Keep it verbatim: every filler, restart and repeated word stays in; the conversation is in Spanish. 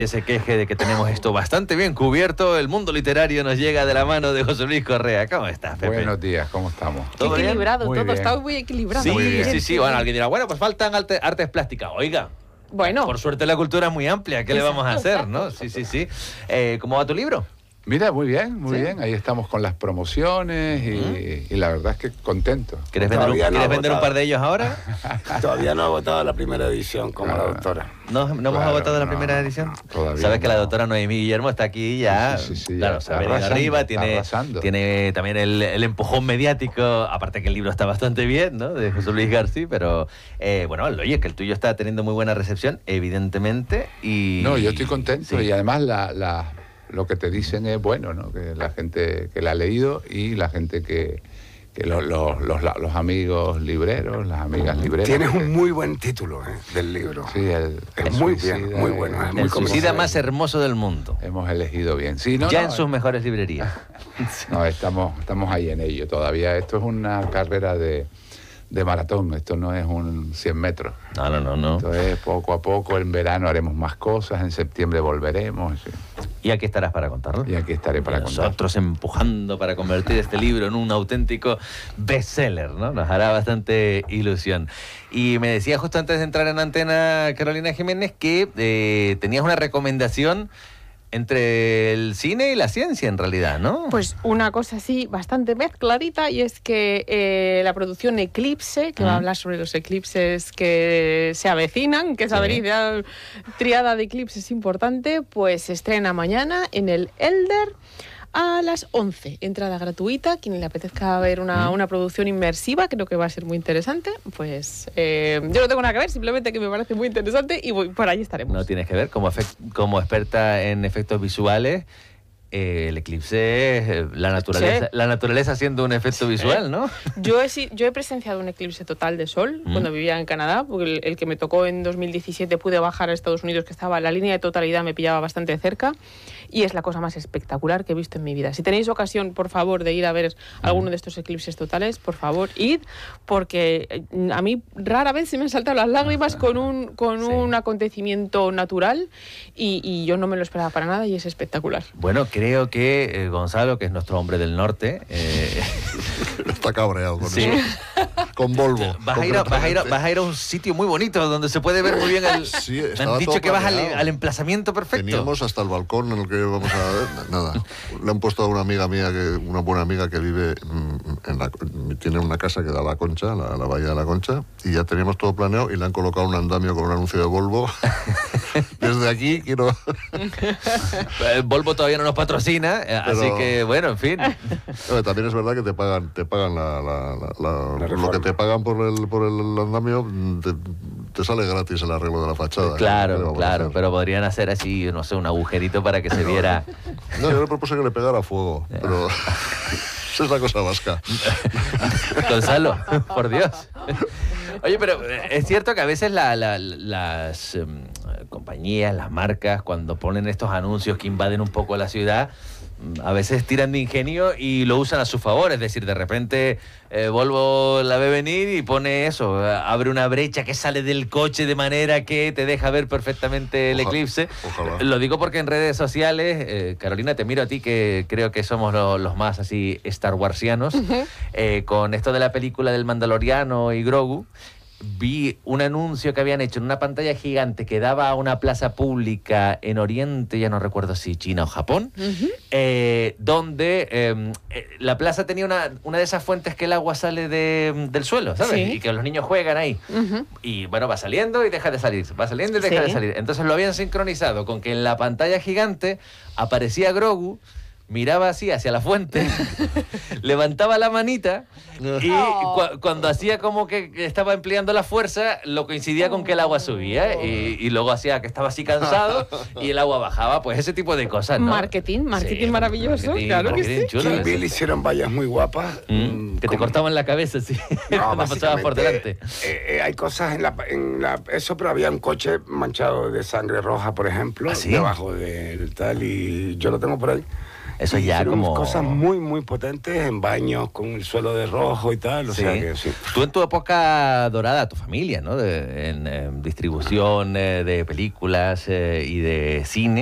se queje de que tenemos esto bastante bien cubierto. El mundo literario nos llega de la mano de José Luis Correa. ¿Cómo estás, Pepe? Buenos días, ¿cómo estamos? ¿Todo bien? Equilibrado, Muy todo bien. está muy equilibrado. Sí, Muy bien. sí, sí. Bueno, alguien dirá, bueno, pues faltan arte- artes plásticas. Oiga, Bueno, por suerte la cultura es muy amplia. ¿Qué le vamos a hacer, no? Sí, sí, sí. Eh, ¿Cómo va tu libro? Mira, muy bien, muy ¿Sí? bien. Ahí estamos con las promociones y, y la verdad es que contento. ¿Quieres vender, un, Todavía no ¿quieres ha vender un votado. par de ellos ahora? Todavía no ha votado la primera edición como Ah. la doctora. ¿No, no hemos Claro, agotado la no, primera edición? todavía Sabes que la no. doctora Noemí Guillermo está aquí ya, Sí, sí, sí, claro, ya se está ha venido arrasando, arriba, está tiene, arrasando. tiene también el, el empujón mediático, aparte que el libro está bastante bien, ¿no? De José Luis García, pero eh, bueno, oye, que el tuyo está teniendo muy buena recepción, evidentemente, y... No, yo estoy contento Sí. y además la, la, lo que te dicen es bueno, ¿no? Que la gente que la ha leído y la gente que, que los, los, los, los amigos libreros, las amigas libreras. Tienes que- un muy buen título eh, del libro. Sí, el, Es el muy suicida, bien, muy bueno, eh, es muy El comercial. suicida más hermoso del mundo, Hemos elegido bien. Sí, no, ya no, en sus mejores librerías. No, estamos, estamos ahí en ello todavía. Esto es una carrera de, de maratón, esto no es un cien metros. No, no, no, no. Entonces, poco a poco, en verano haremos más cosas, en septiembre volveremos. Sí. Y aquí estarás para contarlo. Y aquí estaré para Y contar. nosotros empujando para convertir este libro en un auténtico bestseller, ¿no? Nos hará bastante ilusión. Y me decía justo antes de entrar en antena, Carolina Jiménez, que eh, tenías una recomendación entre el cine y la ciencia, en realidad, ¿no? pues una cosa así bastante mezcladita, y es que eh, la producción Eclipse, que va a Mm. hablar sobre los eclipses que se avecinan, que Sí. sabéis, ya triada de eclipses importante, pues se estrena mañana en el Elder a las once. Entrada gratuita. Quien le apetezca ver una, Mm. una producción inmersiva, creo que va a ser muy interesante. Pues eh, yo no tengo nada que ver, simplemente que me parece muy interesante y voy, por ahí estaremos. No tienes que ver, como, efec- como experta en efectos visuales, eh, el eclipse es eh, la naturaleza, Sí. la naturaleza siendo un efecto visual, ¿no? Yo he, si- yo he presenciado un eclipse total de sol Mm. cuando vivía en Canadá, porque el, el que me tocó en dos mil diecisiete pude bajar a Estados Unidos, que estaba la línea de totalidad, me pillaba bastante cerca, y es la cosa más espectacular que he visto en mi vida. Si tenéis ocasión, por favor, de ir a ver alguno de estos eclipses totales, por favor, id, porque eh, a mí rara vez se me han saltado las lágrimas con un, con Sí. un acontecimiento natural, y, y yo no me lo esperaba para nada, y es espectacular. Bueno, creo que eh, Gonzalo, que es nuestro hombre del norte, eh, Está cabreado con sí. eso. Con Volvo. Vas a, ir a, vas, a ir a, concretamente. vas a ir a un sitio muy bonito donde se puede ver muy bien el... Sí, me estaba han dicho todo que vas al, planeado. al emplazamiento perfecto. Teníamos hasta el balcón en el que vamos a ver. Nada. Le han puesto a una amiga mía, que una buena amiga que vive mm, en la, tiene una casa que da a la Concha, la, la bahía de la Concha, y ya teníamos todo planeado y le han colocado un andamio con un anuncio de Volvo. Desde aquí quiero... El Volvo todavía no nos patrocina, eh, así Pero- que bueno, en fin. Oye, también es verdad que te pagan, te pagan la, la- la- la- La lo reforma. que te pagan por el, por el andamio, te, te sale gratis el arreglo de la fachada. ¿Qué le Claro, vamos a claro, hacer? pero podrían hacer así, no sé, un agujerito para que se viera... No, yo le propuse que le pegara fuego, pero esa es la cosa vasca. Gonzalo, por Dios. Oye, pero eh, es cierto que a veces la- la- las em, compañías, las marcas, cuando ponen estos anuncios que invaden un poco la ciudad, mm, a veces tiran de ingenio y lo usan a su favor. Es decir, de repente eh, Volvo la ve venir y pone eso, eh, abre una brecha que sale del coche de manera que te deja ver perfectamente el Ojalá, eclipse. ojalá. Lo digo porque en redes sociales, eh, Carolina, te miro a ti, que creo que somos lo- los más así Star Warsianos, eh, con esto de la película del Mandaloriano y Grogu. Vi un anuncio que habían hecho en una pantalla gigante que daba a una plaza pública en Oriente, ya no recuerdo si China o Japón, eh, donde eh, eh, la plaza tenía una, una de esas fuentes que el agua sale de- del suelo, ¿sabes? Sí. Y que los niños juegan ahí. Ujú. Y bueno, va saliendo y deja de salir, va saliendo y deja Sí. de salir. Entonces lo habían sincronizado con que en la pantalla gigante aparecía Grogu, miraba así hacia la fuente, levantaba la manita y Oh. cua- cuando hacía como que estaba empleando la fuerza, lo coincidía con que el agua subía y, y luego hacía que estaba así cansado y el agua bajaba. Pues ese tipo de cosas, ¿no? Marketing, marketing Sí, maravilloso, marketing, claro que marketing sí. chulo, Kill ese. Bill hicieron vallas muy guapas. Mm, mm, que te con- cortaban la cabeza, sí. No, cuando pasabas por delante. básicamente, eh, eh, hay cosas en la, en la... Eso, pero había un coche manchado de sangre roja, por ejemplo, ¿Ah, sí? debajo del tal, y yo lo tengo por ahí. Eso Y ya hicieron como... cosas muy, muy potentes en baños con el suelo de rojo y tal, o Sí. sea que sí. Tú en tu época dorada, tu familia, ¿no? De- en, en distribución eh, de películas eh, y de cine.